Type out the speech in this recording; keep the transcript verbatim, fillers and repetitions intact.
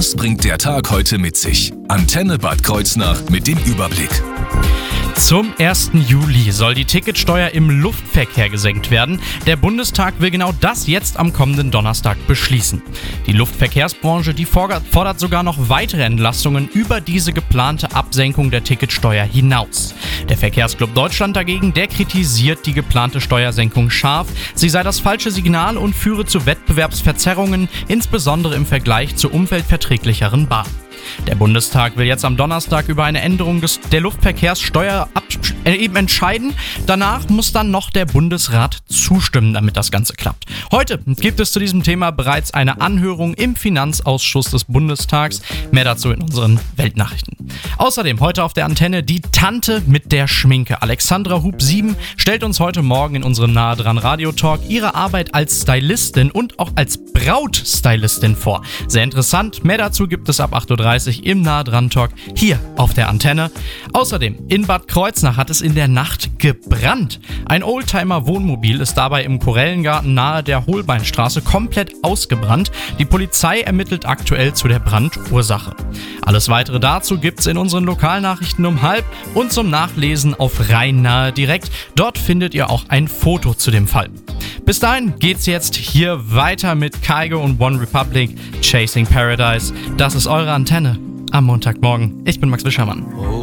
Was bringt der Tag heute mit sich? Antenne Bad Kreuznach mit dem Überblick. Zum ersten Juli soll die Ticketsteuer im Luftverkehr gesenkt werden. Der Bundestag will genau das jetzt am kommenden Donnerstag beschließen. Die Luftverkehrsbranche, die fordert sogar noch weitere Entlastungen über diese geplante Absenkung der Ticketsteuer hinaus. Der Verkehrsclub Deutschland dagegen, der kritisiert die geplante Steuersenkung scharf. Sie sei das falsche Signal und führe zu Wettbewerbsverzerrungen, insbesondere im Vergleich zu umweltverträglicheren Bahnen. Der Bundestag will jetzt am Donnerstag über eine Änderung des, der Luftverkehrssteuer ab, äh, eben entscheiden. Danach muss dann noch der Bundesrat zustimmen, damit das Ganze klappt. Heute gibt es zu diesem Thema bereits eine Anhörung im Finanzausschuss des Bundestags. Mehr dazu in unseren Weltnachrichten. Außerdem heute auf der Antenne die Tante mit der Schminke. Alexandra Hub sieben stellt uns heute Morgen in unserem Nahe dran Radio-Talk ihre Arbeit als Stylistin und auch als Brautstylistin vor. Sehr interessant. Mehr dazu gibt es ab acht Uhr dreißig im Nahe dran Talk hier auf der Antenne. Außerdem in Bad Kreuznach hat es in der Nacht gebrannt. Ein Oldtimer-Wohnmobil ist dabei im Korellengarten nahe der Holbeinstraße komplett ausgebrannt. Die Polizei ermittelt aktuell zu der Brandursache. Alles weitere dazu gibt's in unseren Lokalnachrichten um halb und zum Nachlesen auf Rhein-Nahe direkt. Dort findet ihr auch ein Foto zu dem Fall. Bis dahin geht's jetzt hier weiter mit Kygo und One Republic, Chasing Paradise. Das ist eure Antenne am Montagmorgen. Ich bin Max Wischermann.